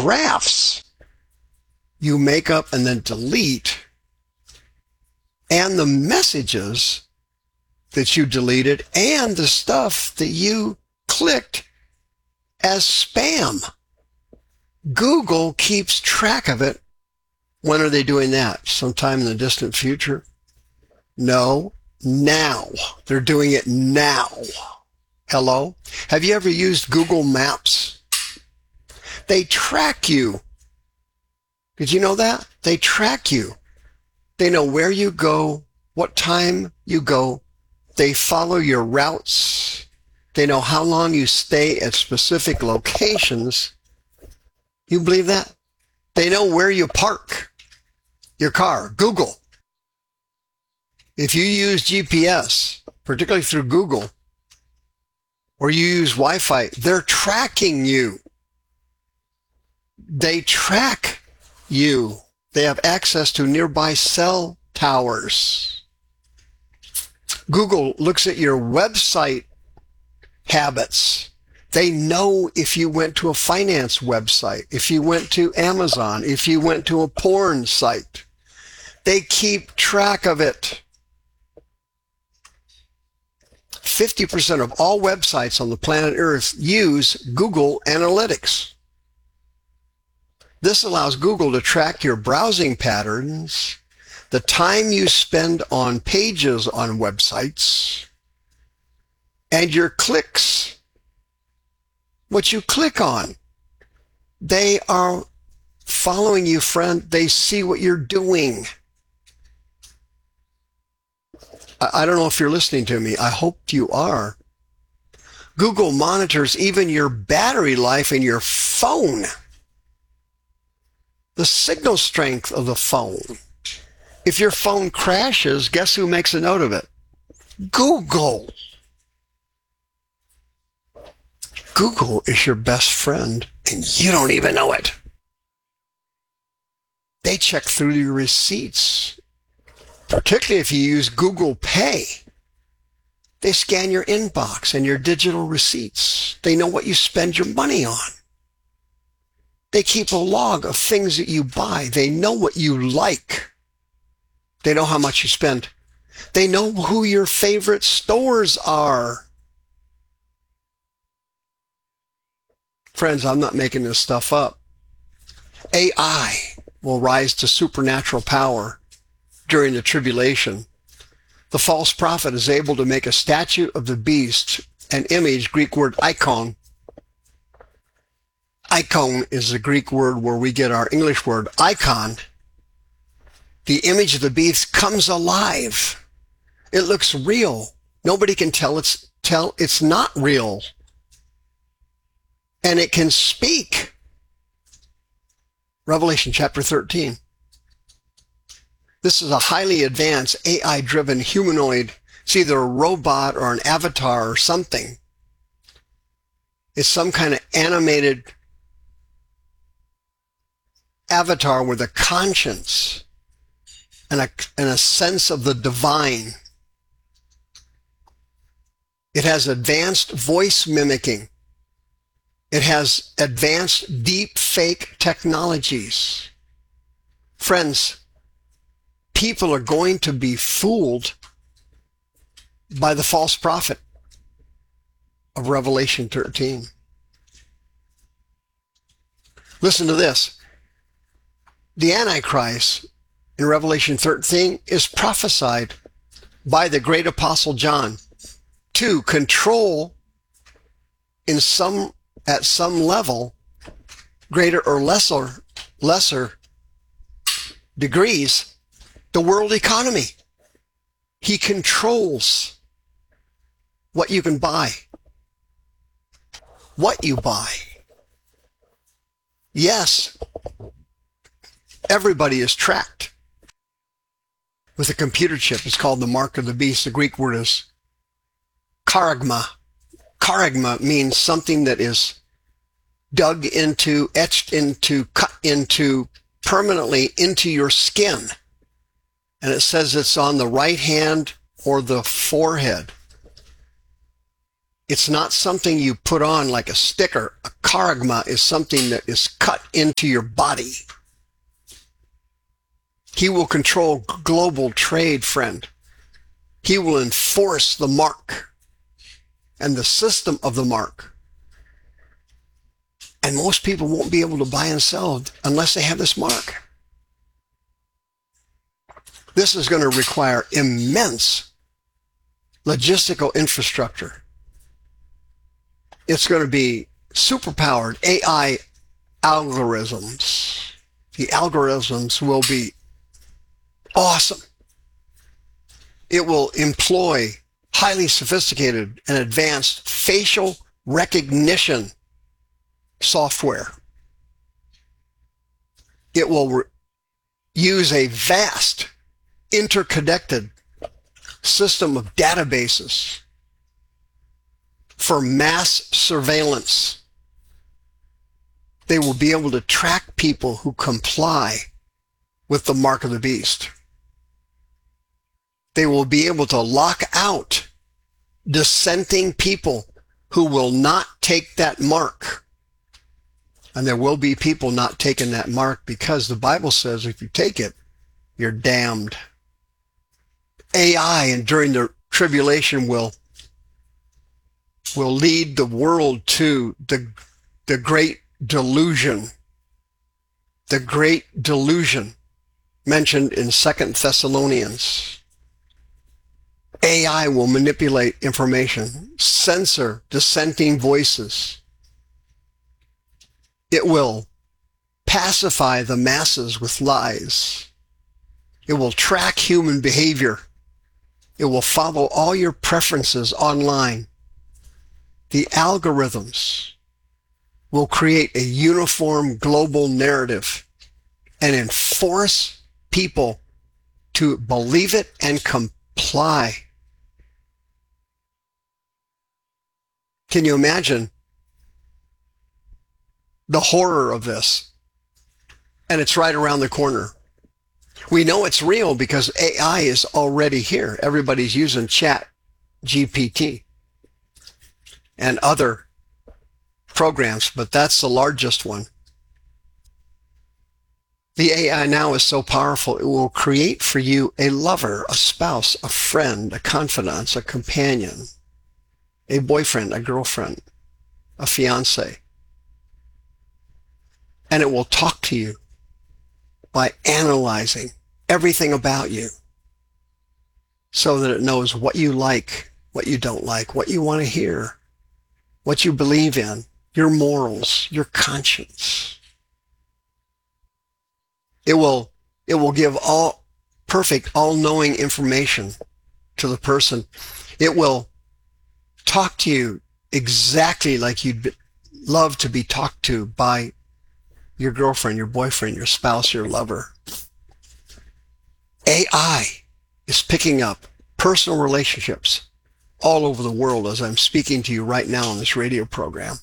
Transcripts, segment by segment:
graphs you make up and then delete, and the messages that you deleted, and the stuff that you clicked as spam. Google keeps track of it. When are they doing that? Sometime in the distant future? No, now. They're doing it now. Hello? Have you ever used Google Maps? They track you. Did you know that? They track you. They know where you go, what time you go. They follow your routes. They know how long you stay at specific locations. You believe that? They know where you park your car. Google. If you use GPS, particularly through Google, or you use Wi-Fi, they're tracking you. They track you. They have access to nearby cell towers. Google looks at your website habits. They know if you went to a finance website, if you went to Amazon, if you went to a porn site. They keep track of it. 50% of all websites on the planet Earth use Google Analytics. This allows Google to track your browsing patterns, the time you spend on pages on websites, and your clicks, what you click on. They are following you, friend. They see what you're doing. I don't know if you're listening to me. I hope you are. Google monitors even your battery life in your phone. The signal strength of the phone. If your phone crashes, guess who makes a note of it? Google. Google is your best friend, and you don't even know it. They check through your receipts, particularly if you use Google Pay. They scan your inbox and your digital receipts. They know what you spend your money on. They keep a log of things that you buy. They know what you like. They know how much you spend. They know who your favorite stores are. Friends, I'm not making this stuff up. AI will rise to supernatural power during the tribulation. The false prophet is able to make a statue of the beast, an image, Greek word icon. Icon is the Greek word where we get our English word icon. The image of the beast comes alive. It looks real. Nobody can tell it's not real. And it can speak. Revelation chapter 13. This is a highly advanced AI-driven humanoid. It's either a robot or an avatar or something. It's some kind of animated avatar with a conscience and a sense of the divine. It has advanced voice mimicking. It has advanced deep fake technologies. Friends, people are going to be fooled by the false prophet of Revelation 13. Listen to this. The Antichrist in Revelation 13 is prophesied by the great apostle John to control at some level, greater or lesser degrees, the world economy. He controls what you can buy, what you buy. Yes, everybody is tracked with a computer chip. It's called the mark of the beast. The Greek word is charagma. Charagma means something that is dug into, etched into, cut into, permanently into your skin. And it says it's on the right hand or the forehead. It's not something you put on like a sticker. A charagma is something that is cut into your body. He will control global trade, friend. He will enforce the mark and the system of the mark. And most people won't be able to buy and sell unless they have this mark. This is going to require immense logistical infrastructure. It's going to be superpowered AI algorithms. The algorithms will be awesome. It will employ highly sophisticated and advanced facial recognition software. It will use a vast interconnected system of databases for mass surveillance. They will be able to track people who comply with the mark of the beast. They will be able to lock out dissenting people who will not take that mark. And there will be people not taking that mark because the Bible says if you take it, you're damned. AI and during the tribulation will lead the world to the great delusion. The great delusion mentioned in 2 Thessalonians. AI will manipulate information, censor dissenting voices. It will pacify the masses with lies. It will track human behavior. It will follow all your preferences online. The algorithms will create a uniform global narrative and enforce people to believe it and comply. Can you imagine the horror of this? And it's right around the corner. We know it's real because AI is already here. Everybody's using Chat GPT and other programs, but that's the largest one. The AI now is so powerful, it will create for you a lover, a spouse, a friend, a confidant, a companion, a boyfriend, a girlfriend, a fiance. And it will talk to you by analyzing everything about you so that it knows what you like, what you don't like, what you want to hear, what you believe in, your morals, your conscience. It will give all perfect, all-knowing information to the person. It will talk to you exactly like you'd love to be talked to by your girlfriend, your boyfriend, your spouse, your lover. AI is picking up personal relationships all over the world as I'm speaking to you right now on this radio program.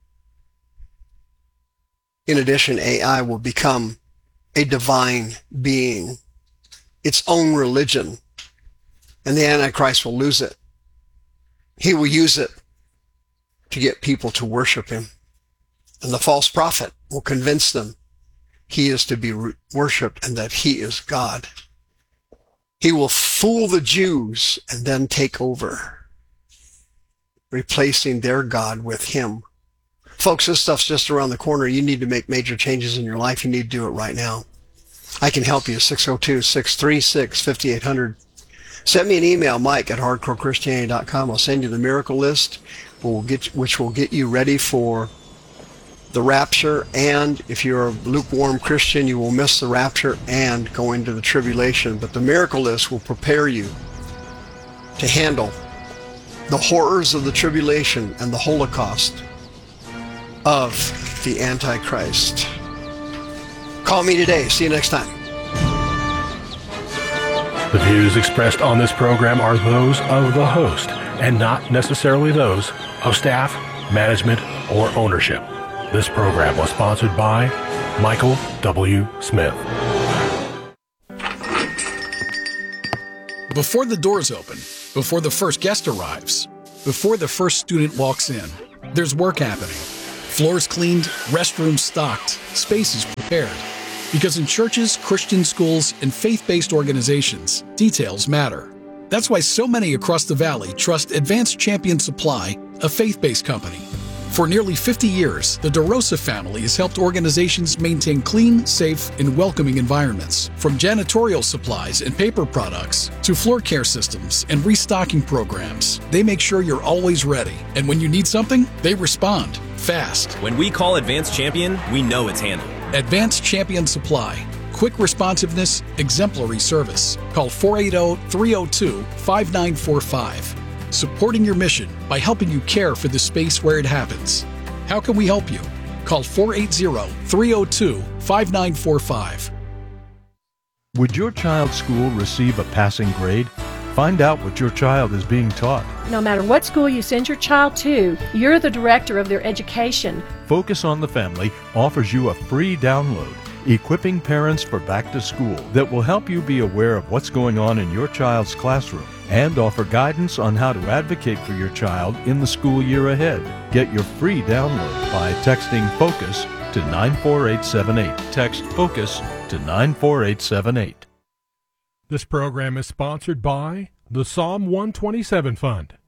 In addition, AI will become a divine being, its own religion, and the Antichrist will lose it. He will use it to get people to worship him. And the false prophet will convince them he is to be worshipped and that he is God. He will fool the Jews and then take over, replacing their God with him. Folks, this stuff's just around the corner. You need to make major changes in your life. You need to do it right now. I can help you. 602-636-5800. Send me an email, Mike@hardcorechristianity.com. I'll send you the miracle list, which will get you ready for the rapture. And if you're a lukewarm Christian, you will miss the rapture and go into the tribulation. But the miracle list will prepare you to handle the horrors of the tribulation and the Holocaust of the Antichrist. Call me today. See you next time. The views expressed on this program are those of the host and not necessarily those of staff, management, or ownership. This program was sponsored by Michael W. Smith. Before the doors open, before the first guest arrives, before the first student walks in, there's work happening. Floors cleaned, restrooms stocked, spaces prepared. Because in churches, Christian schools, and faith-based organizations, details matter. That's why so many across the valley trust Advanced Champion Supply, a faith-based company. For nearly 50 years, the DeRosa family has helped organizations maintain clean, safe, and welcoming environments. From janitorial supplies and paper products to floor care systems and restocking programs, they make sure you're always ready. And when you need something, they respond fast. When we call Advanced Champion, we know it's handled. Advanced Champion Supply. Quick responsiveness, exemplary service. Call 480-302-5945. Supporting your mission by helping you care for the space where it happens. How can we help you? Call 480-302-5945. Would your child's school receive a passing grade? Find out what your child is being taught. No matter what school you send your child to, you're the director of their education. Focus on the Family offers you a free download, equipping parents for back to school, that will help you be aware of what's going on in your child's classroom and offer guidance on how to advocate for your child in the school year ahead. Get your free download by texting FOCUS to 94878. Text FOCUS to 94878. This program is sponsored by the Psalm 127 Fund.